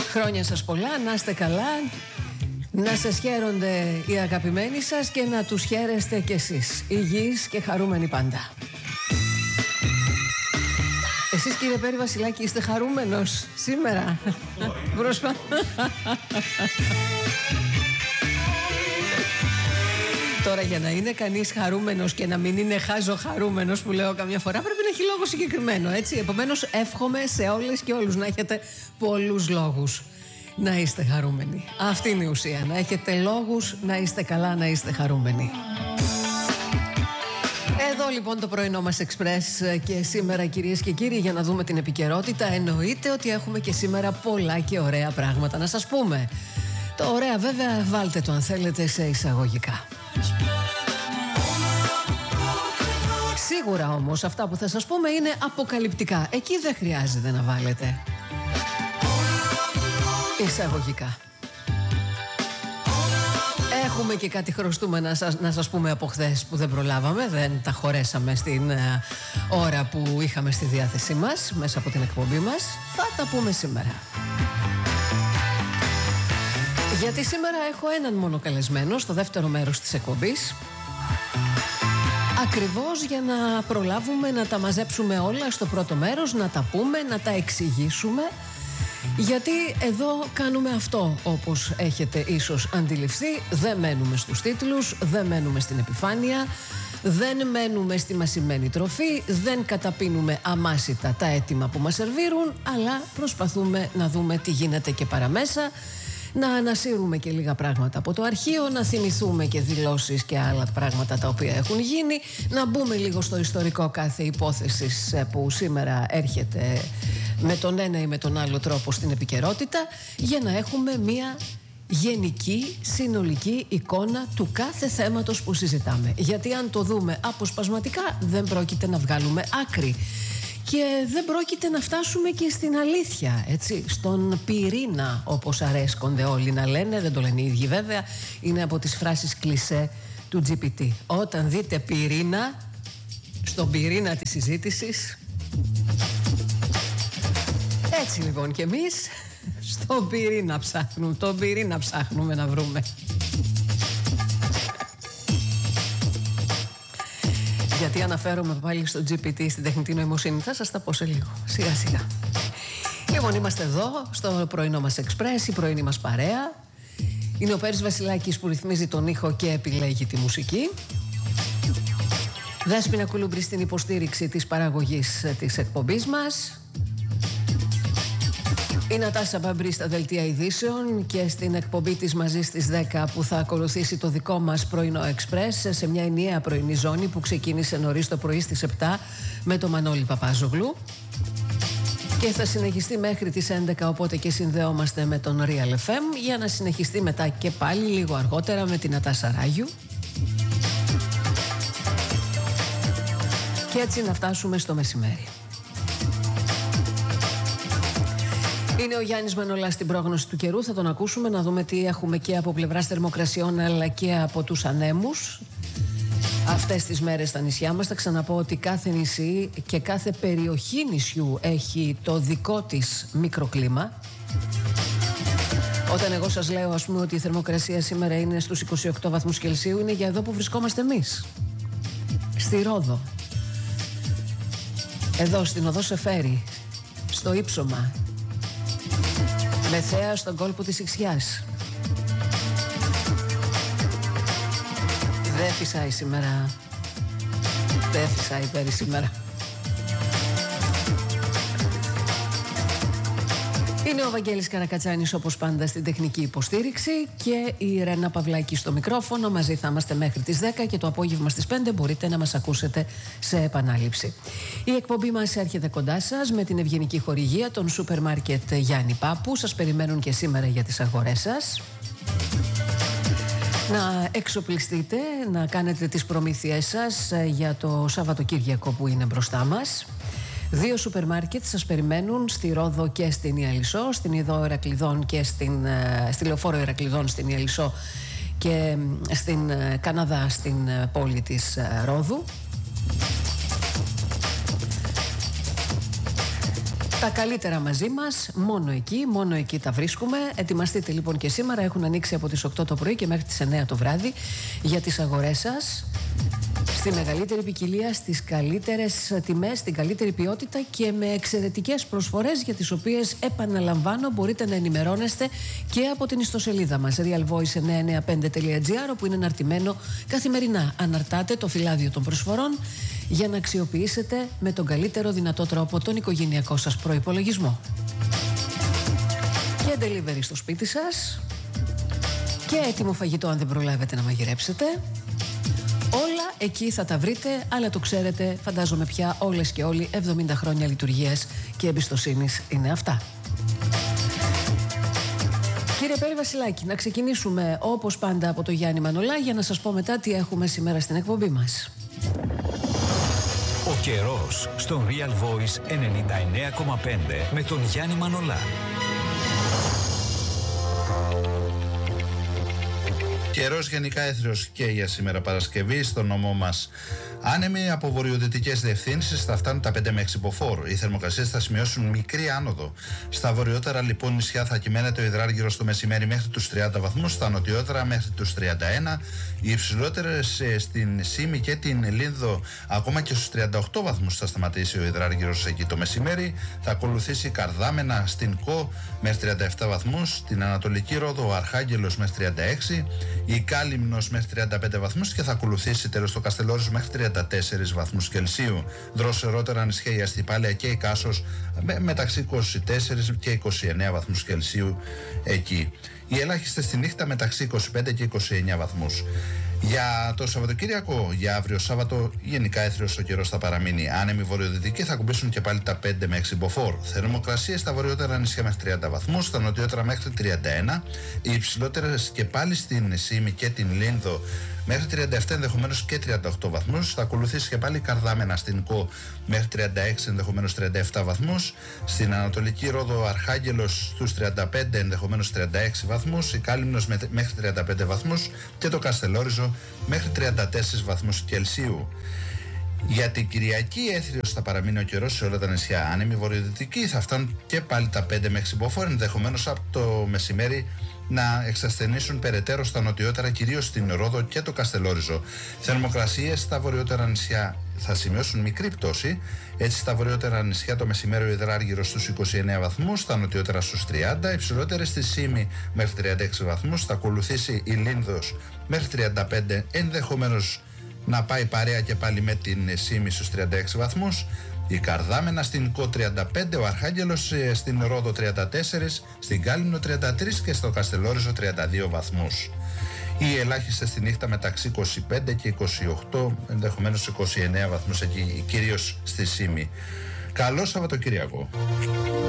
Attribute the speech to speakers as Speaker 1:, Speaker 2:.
Speaker 1: Χρόνια σας πολλά, να είστε καλά, να σας χαίρονται οι αγαπημένοι σας και να τους χαίρεστε κι εσείς, υγιείς και χαρούμενοι πάντα. Εσείς, κύριε Πέρη Βασιλάκη, είστε χαρούμενος σήμερα? Τώρα, για να είναι κανείς χαρούμενος και να μην είναι χάζο-χαρούμενος, που λέω καμιά φορά, πρέπει να έχει λόγο συγκεκριμένο, έτσι. Επομένως, εύχομαι σε όλες και όλους να έχετε πολλούς λόγους να είστε χαρούμενοι. Αυτή είναι η ουσία. Να έχετε λόγους να είστε καλά, να είστε χαρούμενοι. Εδώ λοιπόν το πρωινό μας Express και σήμερα, κυρίες και κύριοι, για να δούμε την επικαιρότητα. Εννοείται ότι έχουμε και σήμερα πολλά και ωραία πράγματα να σας πούμε. Το ωραία βέβαια βάλτε το αν θέλετε σε εισαγωγικά. Σίγουρα όμως αυτά που θα σας πούμε είναι αποκαλυπτικά. Εκεί δεν χρειάζεται να βάλετε εισαγωγικά. Έχουμε και κάτι χρωστούμε να σας πούμε από χθες που δεν προλάβαμε, δεν τα χωρέσαμε στην ώρα που είχαμε στη διάθεσή μας μέσα από την εκπομπή μας. Θα τα πούμε σήμερα. Γιατί σήμερα έχω έναν μόνο καλεσμένο στο δεύτερο μέρος της εκπομπής, ακριβώς για να προλάβουμε να τα μαζέψουμε όλα στο πρώτο μέρος, να τα πούμε, να τα εξηγήσουμε. Γιατί εδώ κάνουμε αυτό, όπως έχετε ίσως αντιληφθεί. Δεν μένουμε στους τίτλους, δεν μένουμε στην επιφάνεια, δεν μένουμε στη μασημένη τροφή, δεν καταπίνουμε αμάσιτα τα έτοιμα που μας σερβίρουν, αλλά προσπαθούμε να δούμε τι γίνεται και παραμέσα, να ανασύρουμε και λίγα πράγματα από το αρχείο, να θυμηθούμε και δηλώσεις και άλλα πράγματα τα οποία έχουν γίνει, να μπούμε λίγο στο ιστορικό κάθε υπόθεσης που σήμερα έρχεται με τον ένα ή με τον άλλο τρόπο στην επικαιρότητα, για να έχουμε μια γενική, συνολική εικόνα του κάθε θέματος που συζητάμε. Γιατί αν το δούμε αποσπασματικά δεν πρόκειται να βγάλουμε άκρη. Και δεν πρόκειται να φτάσουμε και στην αλήθεια, έτσι, στον πυρήνα, όπως αρέσκονται όλοι να λένε. Δεν το λένε οι ίδιοι βέβαια, είναι από τις φράσεις κλισέ του GPT. Όταν δείτε πυρήνα, στον πυρήνα της συζήτησης, έτσι λοιπόν και εμείς στον πυρήνα ψάχνουμε, τον πυρήνα ψάχνουμε να βρούμε. Γιατί αναφέρομαι πάλι στο GPT, στην τεχνητή νοημοσύνη, θα σας τα πω σε λίγο, σιγά σιγά. Λοιπόν, είμαστε εδώ στο πρωινό μας Express, η πρωινή μας παρέα. Είναι ο Πέρης Βασιλάκης που ρυθμίζει τον ήχο και επιλέγει τη μουσική. Δέσποινα Κουλούμπρη στην υποστήριξη της παραγωγής της εκπομπής μας. Η Νατάσα Μπαμπρή στα δελτία ειδήσεων και στην εκπομπή της μαζί στις 10 που θα ακολουθήσει το δικό μας πρωινό Express σε μια ενιαία πρωινή ζώνη που ξεκίνησε νωρίς το πρωί στις 7 με το Μανώλη Παπάζογλου και θα συνεχιστεί μέχρι τις 11, οπότε και συνδεόμαστε με τον Real FM για να συνεχιστεί μετά και πάλι λίγο αργότερα με την Νατάσα Ράγιου και έτσι να φτάσουμε στο μεσημέρι. Είναι ο Γιάννης Μανολάς στην πρόγνωση του καιρού. Θα τον ακούσουμε, να δούμε τι έχουμε και από πλευράς θερμοκρασιών αλλά και από τους ανέμους αυτές τις μέρες στα νησιά μας. Θα ξαναπώ ότι κάθε νησί και κάθε περιοχή νησιού έχει το δικό της μικροκλίμα. Όταν εγώ σας λέω, ας πούμε, ότι η θερμοκρασία σήμερα είναι στους 28 βαθμούς Κελσίου, είναι για εδώ που βρισκόμαστε εμείς, στη Ρόδο, εδώ στην οδό Σεφέρη, στο Ύψωμα, με θέα στον κόλπο της Ιξιάς. Δεν φυσάει σήμερα. Δεν φυσάει Πέρι σήμερα. Είναι ο Βαγγέλης Καρακατσάνης όπως πάντα στην τεχνική υποστήριξη και η Ρένα Παυλάκη στο μικρόφωνο. Μαζί θα είμαστε μέχρι τις 10 και το απόγευμα στις 5 μπορείτε να μας ακούσετε σε επανάληψη. Η εκπομπή μας έρχεται κοντά σας με την ευγενική χορηγία των σούπερ μάρκετ Γιάννη Πάπου. Σας περιμένουν και σήμερα για τις αγορές σας. Να εξοπλιστείτε, να κάνετε τις προμήθειές σας για το Σαββατοκύριακο που είναι μπροστά μας. 2 σούπερ μάρκετ σας περιμένουν στη Ρόδο και στην Ιαλισσό, στην Ιδώ Ηρακλειδών και στη Λεωφόρο Ηρακλειδών στην Ιαλισσό και στην Καναδά στην πόλη της Ρόδου. Τα καλύτερα μαζί μας, μόνο εκεί τα βρίσκουμε. Ετοιμαστείτε λοιπόν και σήμερα, έχουν ανοίξει από τις 8 το πρωί και μέχρι τις 9 το βράδυ για τις αγορές σας. Στη μεγαλύτερη ποικιλία, στις καλύτερες τιμές, στην καλύτερη ποιότητα και με εξαιρετικές προσφορές για τις οποίες, επαναλαμβάνω, μπορείτε να ενημερώνεστε και από την ιστοσελίδα μας realvoice995.gr, όπου είναι αναρτημένο καθημερινά. Αναρτάτε το φυλάδιο των προσφορών για να αξιοποιήσετε με τον καλύτερο δυνατό τρόπο τον οικογενειακό σας προϋπολογισμό. Και delivery στο σπίτι σας και έτοιμο φαγητό αν δεν προλάβετε να μαγειρέψετε. Όλα εκεί θα τα βρείτε, αλλά το ξέρετε, φαντάζομαι πια όλες και όλοι, 70 χρόνια λειτουργίας και εμπιστοσύνης είναι αυτά. Κύριε Πέρη Βασιλάκη, να ξεκινήσουμε όπως πάντα από το Γιάννη Μανολά για να σας πω μετά τι έχουμε σήμερα στην εκπομπή μας.
Speaker 2: Ο καιρός στο Real Voice 99,5 με τον Γιάννη Μανολά.
Speaker 3: Καιρός γενικά έθριος και για σήμερα Παρασκευή στο νομό μας. Άνεμοι από βορειοδυτικές διευθύνσεις θα φτάνουν τα 5 με 6 μποφόρ. Οι θερμοκρασίες θα σημειώσουν μικρή άνοδο. Στα βορειότερα λοιπόν νησιά θα κυμαίνεται ο υδράργυρος στο μεσημέρι μέχρι τους 30 βαθμούς, στα νοτιότερα μέχρι τους 31. Οι υψηλότερες στην Σύμη και την Λίνδο ακόμα και στους 38 βαθμούς θα σταματήσει ο υδράργυρος εκεί το μεσημέρι. Θα ακολουθήσει Καρδάμενα στην Κο μέχρι 37 βαθμούς, στην Ανατολική Ρόδο ο Αρχάγγελος μέχρι 36, η Κάλυμνος μέχρι 35 βαθμούς και θα ακολουθήσει τέλος το Καστελόριζο μέχρι 34 βαθμούς Κελσίου. Δροσερότερα νησιά η Αστυπάλαια και η Κάσος μεταξύ 24 και 29 βαθμούς Κελσίου εκεί. Οι ελάχιστες στη νύχτα μεταξύ 25 και 29 βαθμούς. Για το Σαββατοκύριακο, για αύριο Σάββατο, γενικά έθριος ο καιρός θα παραμείνει. Άνεμοι βορειοδυτικοί θα κουμπίσουν και πάλι τα 5 με 6 μποφόρ. Θερμοκρασίες στα βορειότερα νησιά μέχρι 30 βαθμούς, στα νοτιότερα μέχρι 31. Οι υψηλότερες και πάλι στην Σύμη και την Λίνδο μέχρι 37, ενδεχομένως και 38 βαθμούς. Θα ακολουθήσει και πάλι Καρδάμενα στην Κο μέχρι 36, ενδεχομένως 37 βαθμούς. Στην Ανατολική Ρόδο Αρχάγγελος στους 35, ενδεχομένως 36 βαθμούς. Η Κάλυμνος μέχρι 35 βαθμούς και το Καστελόριζο μέχρι 34 βαθμούς Κελσίου. Για την Κυριακή έθριος θα παραμείνει ο καιρός σε όλα τα νησιά. Άνεμοι βορειοδυτικοί θα φτάνουν και πάλι τα 5 με 6 μποφόρ, ενδεχομένως από το μεσημέρι να εξασθενήσουν περαιτέρω στα νοτιότερα, κυρίως στην Ρόδο και το Καστελόριζο. Θερμοκρασίες στα βορειότερα νησιά θα σημειώσουν μικρή πτώση. Έτσι στα βορειότερα νησιά το μεσημέρι ο υδράργυρος στους 29 βαθμούς, στα νοτιότερα στους 30, υψηλότερες στη Σύμη μέχρι 36 βαθμούς, θα ακολουθήσει η Λίνδος μέχρι 35, ενδεχομένως να πάει παρέα και πάλι με την Σύμη στους 36 βαθμούς. Η Καρδάμενα στην Κο 35, ο Αρχάγγελος στην Ρόδο 34, στην Κάλυμνο 33 και στο Καστελόριζο 32 βαθμούς. Οι ελάχιστες στη νύχτα μεταξύ 25 και 28, ενδεχομένως 29 βαθμούς εκεί, κυρίως στη Σύμη. Καλό Σαββατοκύριακο.